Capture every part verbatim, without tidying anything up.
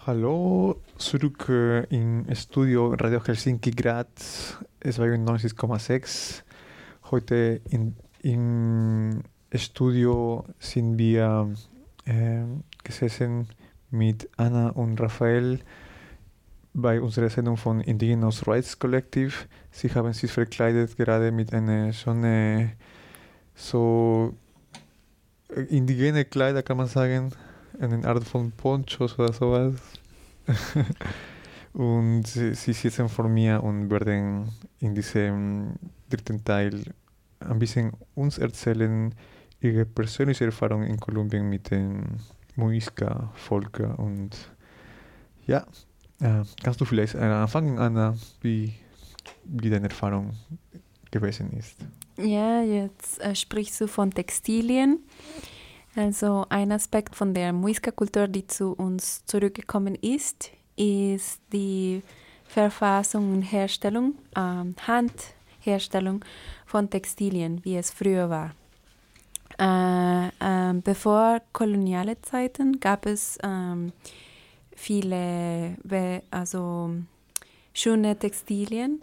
Hallo, zurück äh, im Studio Radio Helsinki Graz zweiundneunzig Komma sechs. Heute in, im Studio sind wir äh, gesessen mit Anna und Raphael bei unserer Sendung von Indigenous Rights Collective. Sie haben sich verkleidet gerade mit einer so eine so äh, indigene Kleider, kann man sagen, eine Art von Ponchos oder sowas. Und sie, sie sitzen vor mir und werden in diesem dritten Teil ein bisschen uns erzählen, ihre persönliche Erfahrung in Kolumbien mit dem Muisca-Volk. Und ja, äh, kannst du vielleicht äh, anfangen, Anna, wie, wie deine Erfahrung gewesen ist? Ja, jetzt äh, sprichst du von Textilien. Also ein Aspekt von der Muisca-Kultur, die zu uns zurückgekommen ist, ist die Verfassung und Herstellung, ähm, Handherstellung von Textilien, wie es früher war. Äh, äh, bevor koloniale Zeiten gab es ähm, viele be- also schöne Textilien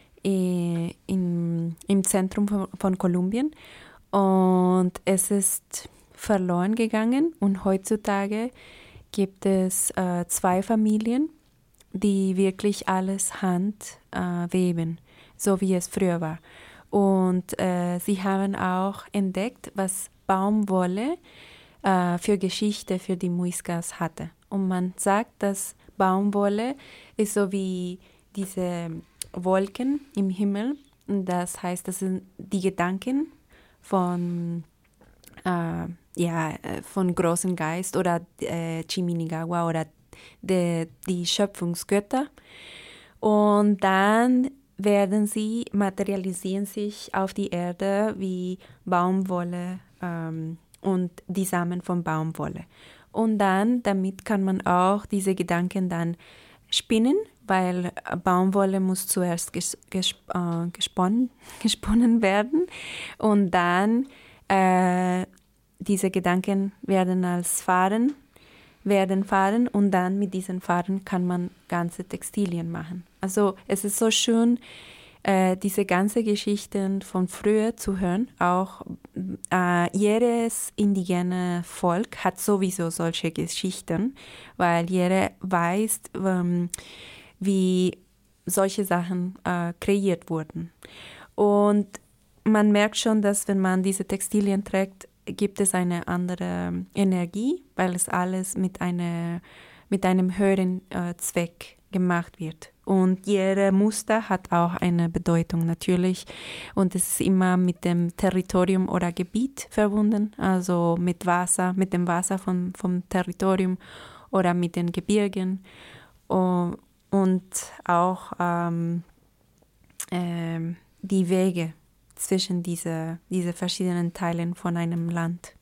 äh, in, im Zentrum von, von Kolumbien, und es ist verloren gegangen, und heutzutage gibt es äh, zwei Familien, die wirklich alles Hand äh, weben, so wie es früher war. Und äh, sie haben auch entdeckt, was Baumwolle äh, für Geschichte für die Muiscas hatte. Und man sagt, dass Baumwolle ist so wie diese Wolken im Himmel. Und das heißt, das sind die Gedanken von äh, ja, äh, von großen Geist oder äh, Chiminigawa oder de, die Schöpfungsgötter. Und dann werden sie, materialisieren sich auf die Erde wie Baumwolle ähm, und die Samen von Baumwolle. Und dann, damit kann man auch diese Gedanken dann spinnen, weil Baumwolle muss zuerst ges, ges, äh, gesponnen, gesponnen werden, und dann äh, diese Gedanken werden als Faden, werden Faden, und dann mit diesen Faden kann man ganze Textilien machen. Also es ist so schön, äh, diese ganze Geschichten von früher zu hören. Auch äh, jedes indigene Volk hat sowieso solche Geschichten, weil jeder weiß, ähm, wie solche Sachen äh, kreiert wurden. Und man merkt schon, dass wenn man diese Textilien trägt, gibt es eine andere Energie, weil es alles mit, einer, mit einem höheren äh, Zweck gemacht wird. Und jede Muster hat auch eine Bedeutung natürlich, und es ist immer mit dem Territorium oder Gebiet verbunden, also mit Wasser, mit dem Wasser vom, vom Territorium oder mit den Gebirgen, und, und auch ähm, äh, die Wege zwischen diese, diese verschiedenen Teilen von einem Land.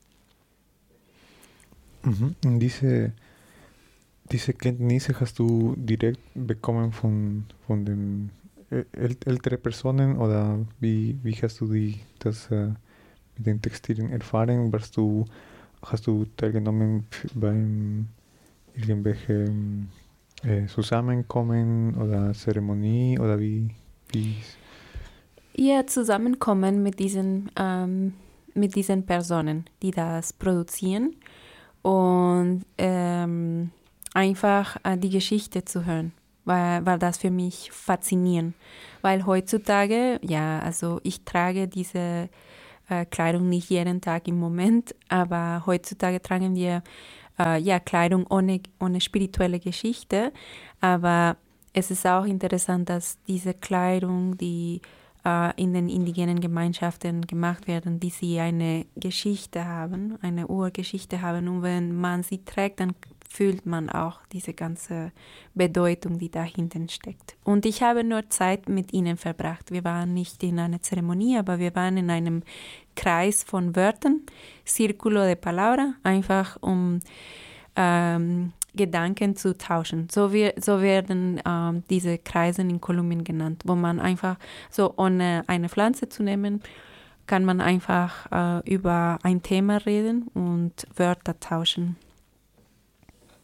Mhm. Und diese, diese Kenntnisse hast du direkt bekommen von, von den äl älteren Personen, oder wie, wie hast du die, das äh, mit den Textilien erfahren? Warst du, hast du teilgenommen beim irgendwelchen äh, Zusammenkommen oder Zeremonie, oder wie? wie Ja, zusammenkommen mit diesen, ähm, mit diesen Personen, die das produzieren, und ähm, einfach äh, die Geschichte zu hören, war, war das für mich faszinierend. Weil heutzutage, ja, also ich trage diese äh, Kleidung nicht jeden Tag im Moment, aber heutzutage tragen wir äh, ja, Kleidung ohne, ohne spirituelle Geschichte. Aber es ist auch interessant, dass diese Kleidung, die äh, in den indigenen Gemeinschaften gemacht werden, die sie eine Geschichte haben, eine Urgeschichte haben. Und wenn man sie trägt, dann fühlt man auch diese ganze Bedeutung, die dahinter steckt. Und ich habe nur Zeit mit ihnen verbracht. Wir waren nicht in einer Zeremonie, aber wir waren in einem Kreis von Wörtern, Círculo de Palabra, einfach um ähm, Gedanken zu tauschen. So, wir, so werden ähm, diese Kreise in Kolumbien genannt, wo man einfach, so ohne eine Pflanze zu nehmen, kann man einfach äh, über ein Thema reden und Wörter tauschen.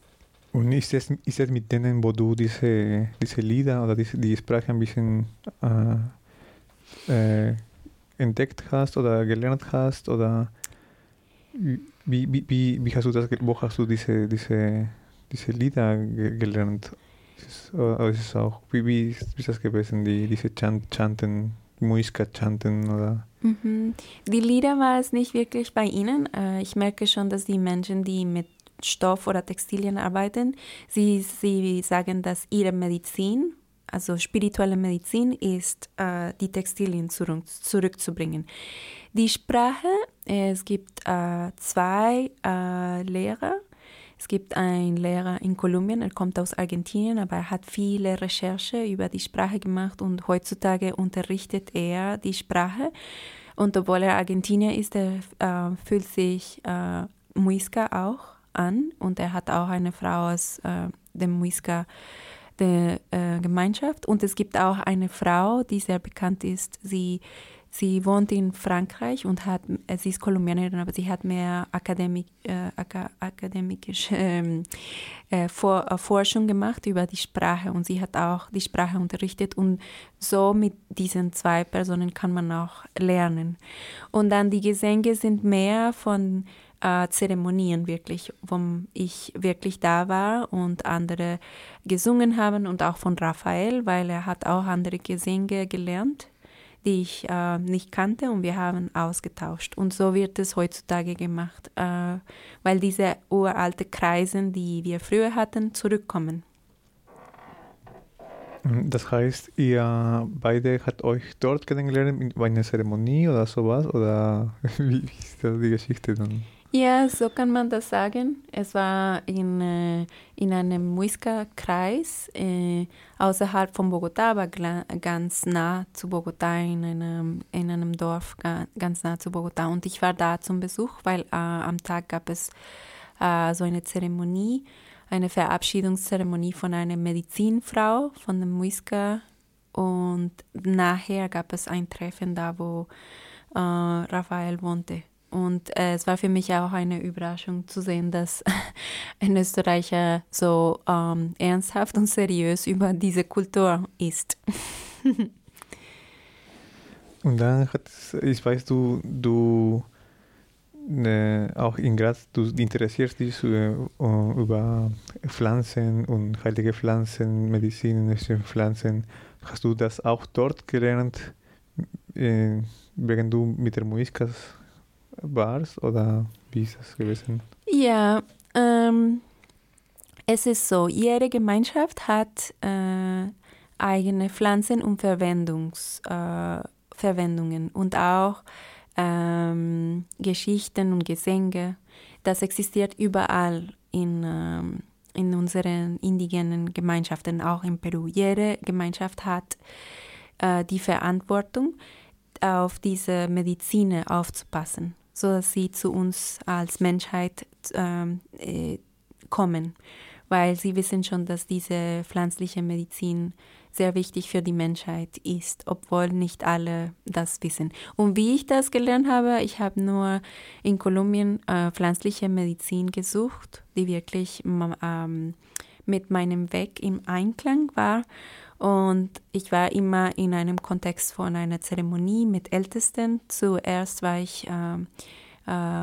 Und ist es, ist es mit denen, wo du diese, diese Lieder oder diese, die Sprache ein bisschen äh, äh, entdeckt hast oder gelernt hast? Oder wie, wie, wie, wie hast du das, wo hast du diese, diese, diese Lieder ge gelernt? Ist es, oder ist es auch, wie, wie, ist, wie ist das gewesen, die, diese Chant, Chanten, Muisca-Chanten oder? Mhm. Die Lieder war es nicht wirklich bei ihnen. Äh, ich merke schon, dass die Menschen, die mit Stoff oder Textilien arbeiten, sie, sie sagen, dass ihre Medizin, also spirituelle Medizin, ist, äh, die Textilien zurück, zurückzubringen. Die Sprache, es gibt äh, zwei äh, Lehrer. Es gibt einen Lehrer in Kolumbien, er kommt aus Argentinien, aber er hat viele Recherche über die Sprache gemacht und heutzutage unterrichtet er die Sprache. Und obwohl er Argentinier ist, er äh, fühlt sich äh, Muisca auch an und er hat auch eine Frau aus äh, dem Muisca der äh, Gemeinschaft. Und es gibt auch eine Frau, die sehr bekannt ist. Sie Sie wohnt in Frankreich und hat, sie ist Kolumbianerin, aber sie hat mehr Akademik, äh, akademische ähm, äh, Vor, äh, Forschung gemacht über die Sprache und sie hat auch die Sprache unterrichtet und so mit diesen zwei Personen kann man auch lernen. Und dann die Gesänge sind mehr von äh, Zeremonien wirklich, wo ich wirklich da war und andere gesungen haben und auch von Raphael, weil er hat auch andere Gesänge gelernt, die ich äh, nicht kannte und wir haben ausgetauscht. Und so wird es heutzutage gemacht, äh, weil diese uralten Kreise, die wir früher hatten, zurückkommen. Das heißt, ihr beide habt euch dort kennengelernt bei einer Zeremonie oder sowas? Oder wie, wie ist da die Geschichte dann? Ja, so kann man das sagen. Es war in, äh, in einem Muisca-Kreis äh, außerhalb von Bogotá, aber ganz nah zu Bogotá, in einem, in einem Dorf ga ganz nah zu Bogotá. Und ich war da zum Besuch, weil äh, am Tag gab es äh, so eine Zeremonie, eine Verabschiedungszeremonie von einer Medizinfrau von dem Muisca. Und nachher gab es ein Treffen da, wo äh, Raphael wohnte. Und äh, es war für mich auch eine Überraschung zu sehen, dass ein Österreicher so ähm, ernsthaft und seriös über diese Kultur ist. Und dann hat, ich weiß, du, du äh, auch in Graz, du interessierst dich äh, über Pflanzen und heilige Pflanzen, medizinische Pflanzen. Hast du das auch dort gelernt, äh, während du mit der Muiscas warst oder wie ist das gewesen? Ja, ähm, es ist so, jede Gemeinschaft hat äh, eigene Pflanzen und Verwendungs, äh, Verwendungen und auch ähm, Geschichten und Gesänge. Das existiert überall in, ähm, in unseren indigenen Gemeinschaften, auch in Peru. Jede Gemeinschaft hat äh, die Verantwortung, auf diese Medizin aufzupassen, sodass sie zu uns als Menschheit ähm, äh, kommen, weil sie wissen schon, dass diese pflanzliche Medizin sehr wichtig für die Menschheit ist, obwohl nicht alle das wissen. Und wie ich das gelernt habe, ich habe nur in Kolumbien äh, pflanzliche Medizin gesucht, die wirklich ähm, mit meinem Weg im Einklang war. Und ich war immer in einem Kontext von einer Zeremonie mit Ältesten. Zuerst war ich äh, äh,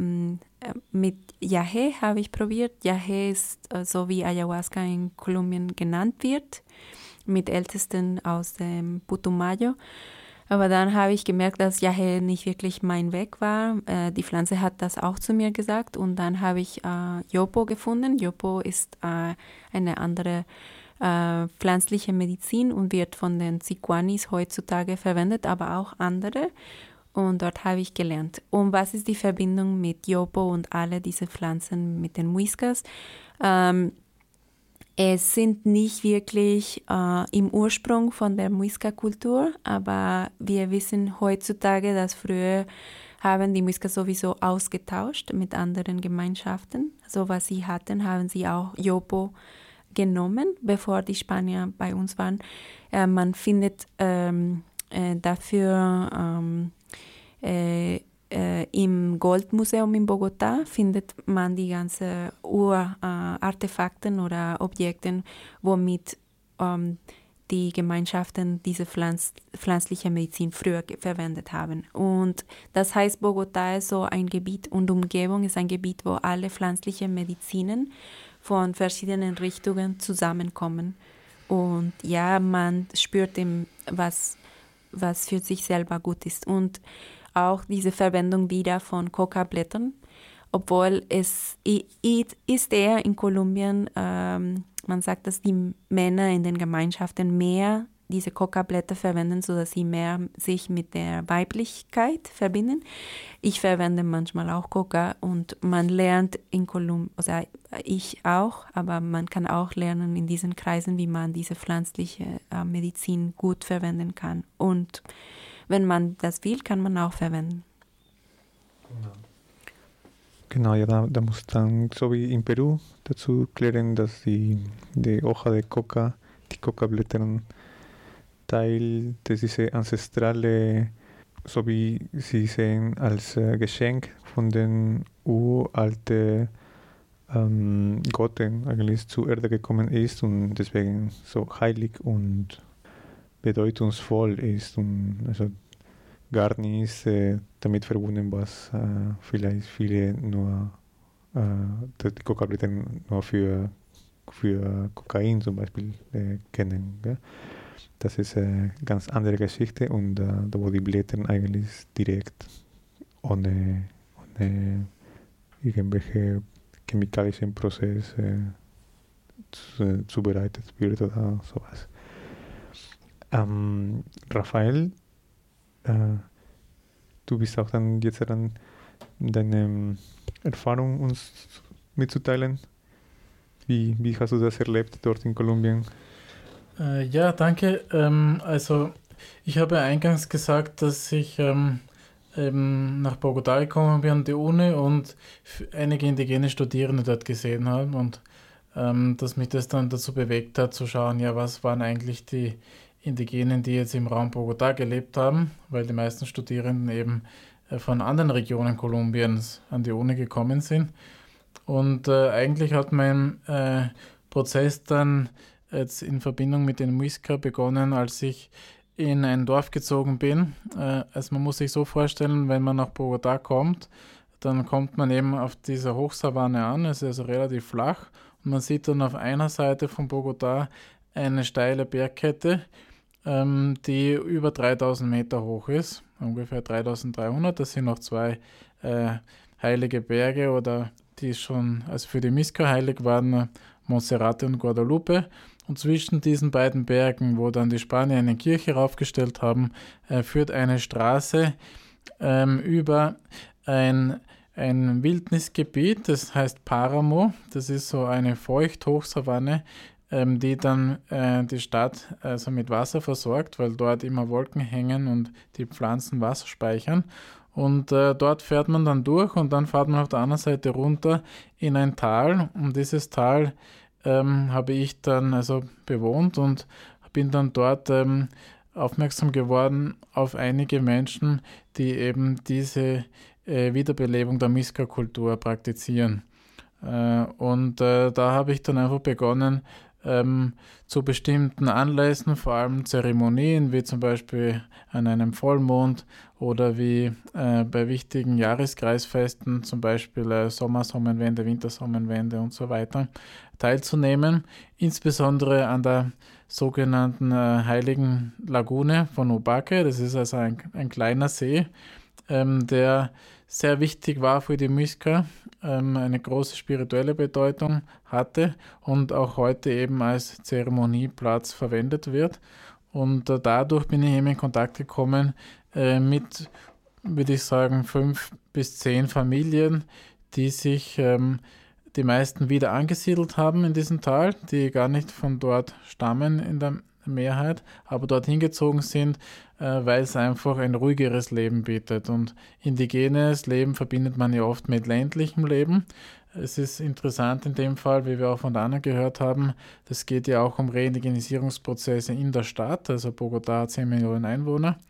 mit Yahe, habe ich probiert. Yahe ist äh, so wie Ayahuasca in Kolumbien genannt wird, mit Ältesten aus dem Putumayo. Aber dann habe ich gemerkt, dass Yahe nicht wirklich mein Weg war. Äh, die Pflanze hat das auch zu mir gesagt. Und dann habe ich äh, Yopo gefunden. Yopo ist äh, eine andere Äh, pflanzliche Medizin und wird von den Ziguanis heutzutage verwendet, aber auch andere. Und dort habe ich gelernt. Und was ist die Verbindung mit Yopo und alle diese Pflanzen mit den Muiscas? Ähm, es sind nicht wirklich äh, im Ursprung von der Muisca-Kultur, aber wir wissen heutzutage, dass früher haben die Muiscas sowieso ausgetauscht mit anderen Gemeinschaften. So was sie hatten, haben sie auch Yopo genommen, bevor die Spanier bei uns waren. Äh, man findet ähm, äh, dafür ähm, äh, äh, im Goldmuseum in Bogotá findet man die ganzen Urartefakten äh, oder Objekte, womit ähm, die Gemeinschaften diese Pflanz pflanzliche Medizin früher verwendet haben. Und das heißt, Bogotá ist so ein Gebiet und Umgebung ist ein Gebiet, wo alle pflanzlichen Medizinen von verschiedenen Richtungen zusammenkommen. Und ja, man spürt eben, was, was für sich selber gut ist. Und auch diese Verwendung wieder von Coca-Blättern, obwohl es ist eher in Kolumbien, ähm, man sagt, dass die Männer in den Gemeinschaften mehr diese Coca-Blätter verwenden, sodass sie mehr sich mit der Weiblichkeit verbinden. Ich verwende manchmal auch Coca und man lernt in Kolumbien, also ich auch, aber man kann auch lernen in diesen Kreisen, wie man diese pflanzliche äh, Medizin gut verwenden kann. Und wenn man das will, kann man auch verwenden. Genau, ja, da, da muss dann, so wie in Peru, dazu klären, dass die, die Hoja de Coca, die Coca-Blätter, Teil des diese ancestrale, so wie sie sehen, als äh, Geschenk von den uralten ähm, Göttern eigentlich zur Erde gekommen ist und deswegen so heilig und bedeutungsvoll ist und also gar nicht äh, damit verbunden, was äh, vielleicht viele nur äh, die Coca-Blätter nur für, für Kokain zum Beispiel äh, kennen. Gell? Das ist eine ganz andere Geschichte und äh, da wo die Blätter eigentlich direkt ohne, ohne irgendwelche chemikalischen Prozesse zu, zubereitet wird oder sowas. Ähm, Raphael, äh, du bist auch dann jetzt daran, deine Erfahrung uns mitzuteilen. Wie, wie hast du das erlebt dort in Kolumbien? Äh, ja, danke. Ähm, also ich habe eingangs gesagt, dass ich ähm, eben nach Bogotá gekommen bin an die Uni und einige indigene Studierende dort gesehen habe und ähm, dass mich das dann dazu bewegt hat, zu schauen, ja, was waren eigentlich die Indigenen, die jetzt im Raum Bogotá gelebt haben, weil die meisten Studierenden eben äh, von anderen Regionen Kolumbiens an die Uni gekommen sind. Und äh, eigentlich hat mein äh, Prozess dann jetzt in Verbindung mit den Muisca begonnen, als ich in ein Dorf gezogen bin. Äh, also man muss sich so vorstellen, wenn man nach Bogotá kommt, dann kommt man eben auf dieser Hochsavanne an, es ist also relativ flach und man sieht dann auf einer Seite von Bogotá eine steile Bergkette, ähm, die über dreitausend Meter hoch ist, ungefähr dreitausenddreihundert. Das sind noch zwei äh, heilige Berge, oder die schon also für die Muisca heilig waren, Monserrate und Guadalupe. Und zwischen diesen beiden Bergen, wo dann die Spanier eine Kirche raufgestellt haben, äh, führt eine Straße ähm, über ein, ein Wildnisgebiet, das heißt Páramo. Das ist so eine Feucht-Hochsavanne, ähm, die dann äh, die Stadt also mit Wasser versorgt, weil dort immer Wolken hängen und die Pflanzen Wasser speichern. Und äh, dort fährt man dann durch und dann fährt man auf der anderen Seite runter in ein Tal. Und dieses Tal ähm, habe ich dann also bewohnt und bin dann dort ähm, aufmerksam geworden auf einige Menschen, die eben diese äh, Wiederbelebung der Muisca-Kultur praktizieren. Äh, und äh, da habe ich dann einfach begonnen, Ähm, zu bestimmten Anlässen, vor allem Zeremonien, wie zum Beispiel an einem Vollmond oder wie äh, bei wichtigen Jahreskreisfesten, zum Beispiel äh, Sommersonnenwende, Wintersonnenwende und so weiter, teilzunehmen, insbesondere an der sogenannten äh, Heiligen Lagune von Ubaque. Das ist also ein, ein kleiner See, ähm, der sehr wichtig war für die Muisca, ähm, eine große spirituelle Bedeutung hatte und auch heute eben als Zeremonieplatz verwendet wird. Und äh, dadurch bin ich eben in Kontakt gekommen äh, mit, würde ich sagen, fünf bis zehn Familien, die sich ähm, die meisten wieder angesiedelt haben in diesem Tal, die gar nicht von dort stammen in der Mehrheit, aber dorthin gezogen sind, äh, weil es einfach ein ruhigeres Leben bietet. Und indigenes Leben verbindet man ja oft mit ländlichem Leben. Es ist interessant in dem Fall, wie wir auch von Anna gehört haben, das geht ja auch um Reindigenisierungsprozesse in der Stadt, also Bogotá hat zehn Millionen Einwohner.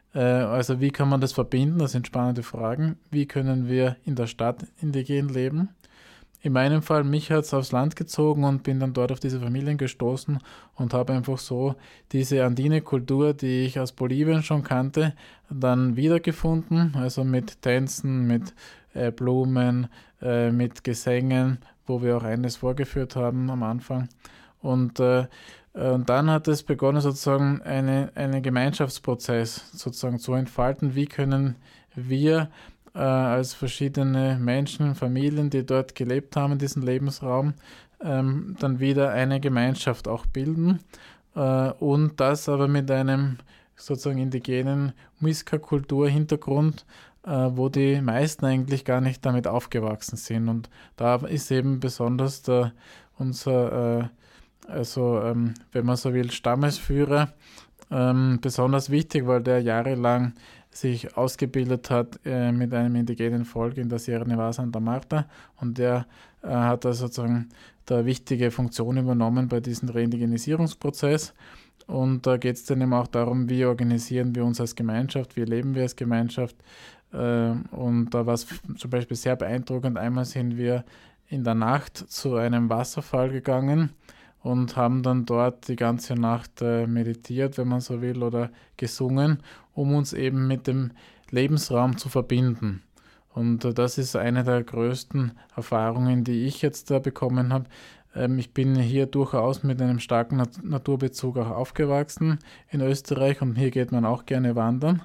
Äh, also wie kann man das verbinden? Das sind spannende Fragen. Wie können wir in der Stadt indigen leben? In meinem Fall, mich hat es aufs Land gezogen und bin dann dort auf diese Familien gestoßen und habe einfach so diese andine Kultur, die ich aus Bolivien schon kannte, dann wiedergefunden. Also mit Tänzen, mit äh, Blumen, äh, mit Gesängen, wo wir auch eines vorgeführt haben am Anfang. Und, äh, und dann hat es begonnen, sozusagen eine, einen Gemeinschaftsprozess sozusagen zu entfalten. Wie können wir äh, als verschiedene Menschen, Familien, die dort gelebt haben in diesem Lebensraum, ähm, dann wieder eine Gemeinschaft auch bilden äh, und das aber mit einem sozusagen indigenen Muisca-Kultur-Hintergrund, äh, wo die meisten eigentlich gar nicht damit aufgewachsen sind. Und da ist eben besonders der, unser, äh, also ähm, wenn man so will, Stammesführer ähm, besonders wichtig, weil der jahrelang sich ausgebildet hat äh, mit einem indigenen Volk in der Sierra Nevada Santa Marta und der äh, hat da sozusagen eine wichtige Funktion übernommen bei diesem Reindigenisierungsprozess und da geht es dann eben auch darum, wie organisieren wir uns als Gemeinschaft, wie leben wir als Gemeinschaft äh, und da war es zum Beispiel sehr beeindruckend, einmal sind wir in der Nacht zu einem Wasserfall gegangen und haben dann dort die ganze Nacht äh, meditiert, wenn man so will, oder gesungen, um uns eben mit dem Lebensraum zu verbinden. Und äh, das ist eine der größten Erfahrungen, die ich jetzt da bekommen habe. Ähm, ich bin hier durchaus mit einem starken Nat- Naturbezug auch aufgewachsen in Österreich und hier geht man auch gerne wandern.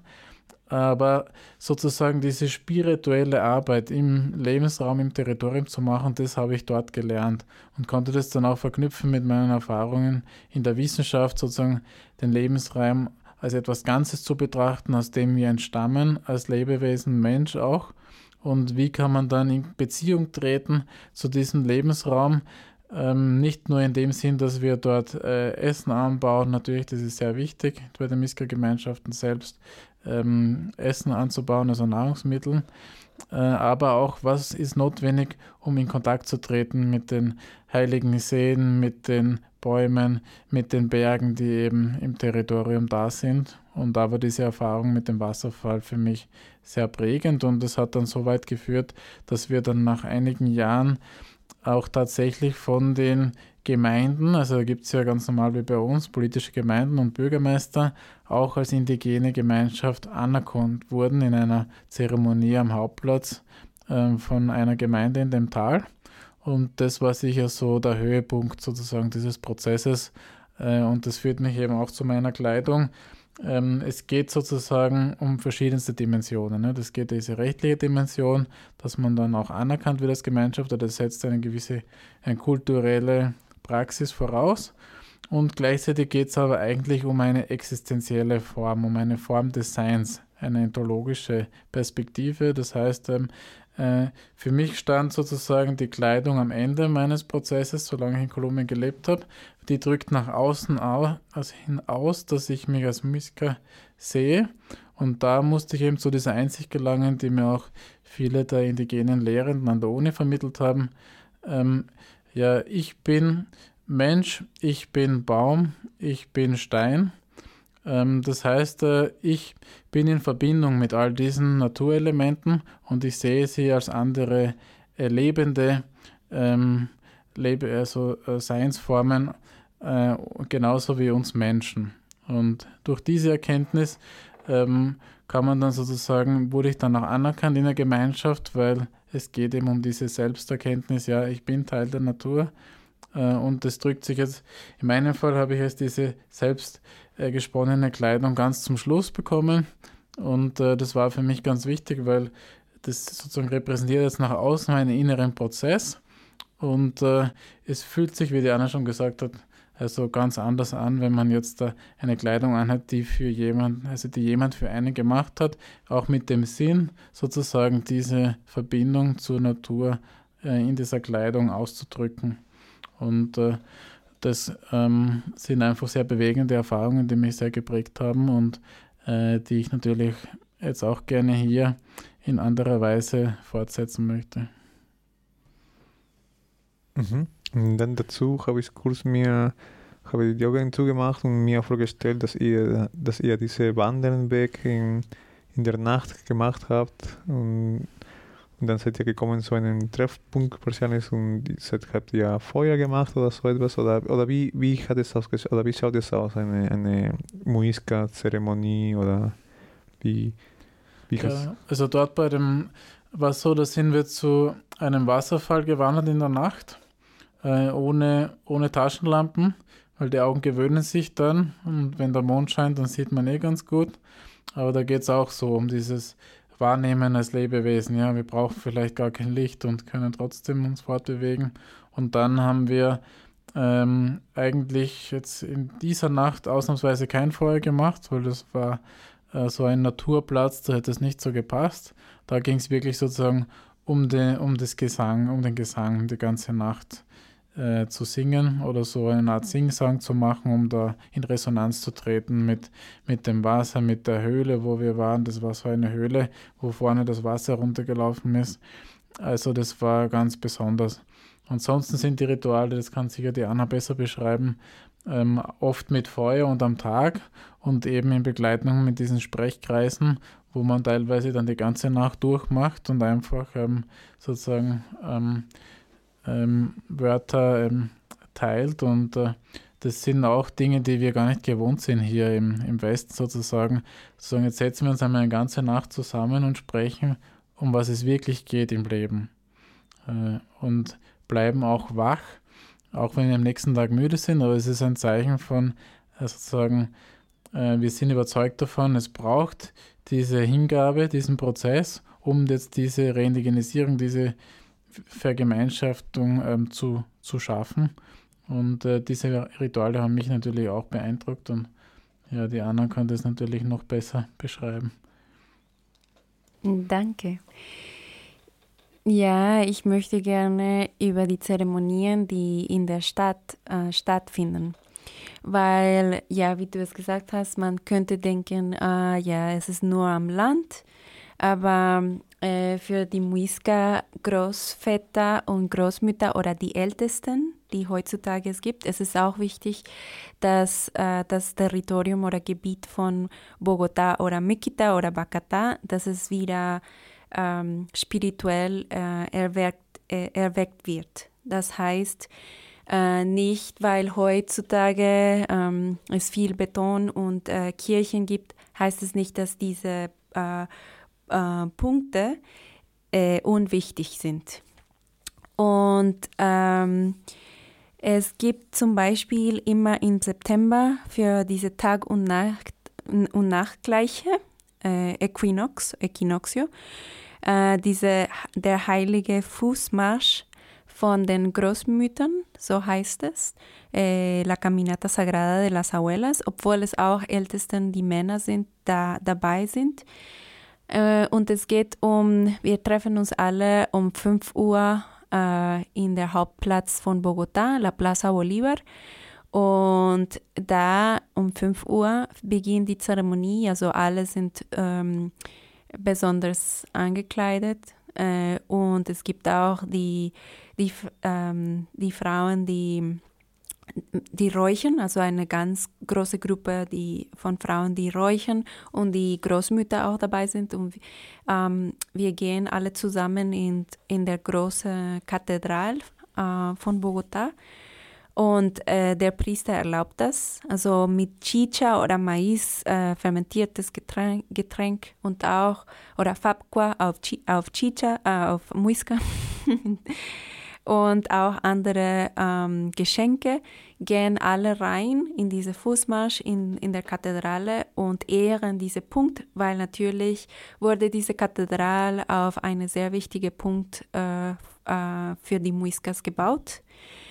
Aber sozusagen diese spirituelle Arbeit im Lebensraum, im Territorium zu machen, das habe ich dort gelernt und konnte das dann auch verknüpfen mit meinen Erfahrungen in der Wissenschaft, sozusagen den Lebensraum als etwas Ganzes zu betrachten, aus dem wir entstammen, als Lebewesen, Mensch auch. Und wie kann man dann in Beziehung treten zu diesem Lebensraum, ähm, nicht nur in dem Sinn, dass wir dort äh, Essen anbauen, natürlich, das ist sehr wichtig bei den Miska-Gemeinschaften selbst, ähm, Essen anzubauen, also Nahrungsmittel, äh, aber auch, was ist notwendig, um in Kontakt zu treten mit den heiligen Seen, mit den Bäumen, mit den Bergen, die eben im Territorium da sind. Und da war diese Erfahrung mit dem Wasserfall für mich sehr prägend und es hat dann so weit geführt, dass wir dann nach einigen Jahren auch tatsächlich von den Gemeinden, also da gibt es ja ganz normal wie bei uns politische Gemeinden und Bürgermeister, auch als indigene Gemeinschaft anerkannt wurden in einer Zeremonie am Hauptplatz äh, von einer Gemeinde in dem Tal. Und das war sicher so der Höhepunkt sozusagen dieses Prozesses äh, und das führt mich eben auch zu meiner Kleidung. Ähm, es geht sozusagen um verschiedenste Dimensionen. Ne? Das geht diese rechtliche Dimension, dass man dann auch anerkannt wird als Gemeinschaft, oder das setzt eine gewisse eine kulturelle Praxis voraus. Und gleichzeitig geht es aber eigentlich um eine existenzielle Form, um eine Form des Seins, eine ontologische Perspektive. Das heißt, ähm, äh, für mich stand sozusagen die Kleidung am Ende meines Prozesses, solange ich in Kolumbien gelebt habe. Die drückt nach außen au also hinaus, dass ich mich als Muisca sehe. Und da musste ich eben zu dieser Einsicht gelangen, die mir auch viele der indigenen Lehrenden an der Uni vermittelt haben. Ähm, ja, ich bin Mensch, ich bin Baum, ich bin Stein. Ähm, das heißt, äh, ich bin in Verbindung mit all diesen Naturelementen und ich sehe sie als andere äh, lebende ähm, Lebe, also äh, Seinsformen, äh, genauso wie uns Menschen. Und durch diese Erkenntnis ähm, kann man dann sozusagen, wurde ich dann auch anerkannt in der Gemeinschaft, weil es geht eben um diese Selbsterkenntnis, ja, ich bin Teil der Natur. Äh, und das drückt sich jetzt, in meinem Fall habe ich jetzt diese selbst äh, gesponnene Kleidung ganz zum Schluss bekommen. Und äh, das war für mich ganz wichtig, weil das sozusagen repräsentiert jetzt nach außen meinen inneren Prozess. Und äh, es fühlt sich, wie die Anna schon gesagt hat, also ganz anders an, wenn man jetzt da eine Kleidung anhat, die für jemand, also die jemand für einen gemacht hat, auch mit dem Sinn, sozusagen diese Verbindung zur Natur äh, in dieser Kleidung auszudrücken. Und äh, das ähm, sind einfach sehr bewegende Erfahrungen, die mich sehr geprägt haben und äh, die ich natürlich jetzt auch gerne hier in anderer Weise fortsetzen möchte. Mhm. Und dann dazu habe ich kurz mir habe ich die Augen zugemacht und mir vorgestellt, dass ihr, dass ihr diese Wanderweg in, in der Nacht gemacht habt und, und dann seid ihr gekommen zu einem Treffpunkt wahrscheinlich und seid, habt ihr Feuer gemacht oder so etwas oder, oder wie, wie hat es ausgeschaut oder wie schaut es aus, eine, eine Muisca-Zeremonie oder wie, wie Ja, also dort bei dem war es so, da sind wir zu einem Wasserfall gewandert in der Nacht, äh, ohne, ohne Taschenlampen, weil die Augen gewöhnen sich dann und wenn der Mond scheint, dann sieht man eh ganz gut. Aber da geht es auch so um dieses Wahrnehmen als Lebewesen. Ja, wir brauchen vielleicht gar kein Licht und können trotzdem uns fortbewegen. Und dann haben wir ähm, eigentlich jetzt in dieser Nacht ausnahmsweise kein Feuer gemacht, weil das war äh, so ein Naturplatz, da hätte es nicht so gepasst. Da ging es wirklich sozusagen um, den, um das Gesang, um den Gesang die ganze Nacht äh, zu singen oder so eine Art Singsang zu machen, um da in Resonanz zu treten mit, mit dem Wasser, mit der Höhle, wo wir waren. Das war so eine Höhle, wo vorne das Wasser runtergelaufen ist. Also das war ganz besonders. Ansonsten sind die Rituale, das kann sicher die Anna besser beschreiben, ähm, oft mit Feuer und am Tag und eben in Begleitung mit diesen Sprechkreisen, wo man teilweise dann die ganze Nacht durchmacht und einfach ähm, sozusagen ähm, ähm, Wörter ähm, teilt. Und äh, das sind auch Dinge, die wir gar nicht gewohnt sind hier im, im Westen sozusagen. Sozusagen, jetzt setzen wir uns einmal eine ganze Nacht zusammen und sprechen, um was es wirklich geht im Leben. Äh, und bleiben auch wach, auch wenn wir am nächsten Tag müde sind, aber es ist ein Zeichen von äh, sozusagen, äh, wir sind überzeugt davon, es braucht diese Hingabe, diesen Prozess, um jetzt diese Reindigenisierung, diese Vergemeinschaftung ähm, zu, zu schaffen. Und äh, diese Rituale haben mich natürlich auch beeindruckt und ja, die Anna kann das natürlich noch besser beschreiben. Danke. Ja, ich möchte gerne über die Zeremonien, die in der Stadt äh, stattfinden. Weil, ja, wie du es gesagt hast, man könnte denken, äh, ja, es ist nur am Land, aber äh, für die Muisca-Großväter und Großmütter oder die Ältesten, die heutzutage es gibt, es ist auch wichtig, dass äh, das Territorium oder Gebiet von Bogotá oder Miquita oder Bacatá, dass es wieder ähm, spirituell äh, erweckt, äh, erweckt wird. Das heißt, Äh, nicht, weil heutzutage ähm, es viel Beton und äh, Kirchen gibt, heißt es nicht, dass diese äh, äh, Punkte äh, unwichtig sind. Und ähm, es gibt zum Beispiel immer im September für diese Tag- und Nacht und Nachtgleiche, äh, Equinox, Equinoccio, äh, diese, der heilige Fußmarsch von den Großmüttern, so heißt es, äh, La Caminata Sagrada de las Abuelas, obwohl es auch Ältesten, die Männer sind, da dabei sind. Äh, und es geht um, wir treffen uns alle um fünf Uhr äh, in der Hauptplatz von Bogotá, La Plaza Bolívar. Und da um fünf Uhr beginnt die Zeremonie, also alle sind ähm, besonders angekleidet. Äh, und es gibt auch die, die, ähm, die Frauen, die, die räuchern, also eine ganz große Gruppe die, von Frauen, die räuchern und die Großmütter auch dabei sind. Und ähm, wir gehen alle zusammen in, in der großen Kathedrale äh, von Bogotá. Und äh, der Priester erlaubt das, also mit Chicha oder Mais äh, fermentiertes Getränk, Getränk und auch, oder Fabqua auf, Chi, auf Chicha, äh, auf Muisca und auch andere ähm, Geschenke, gehen alle rein in diese Fußmarsch in, in der Kathedrale und ehren diesen Punkt, weil natürlich wurde diese Kathedrale auf einen sehr wichtigen Punkt äh, äh, für die Muiscas gebaut.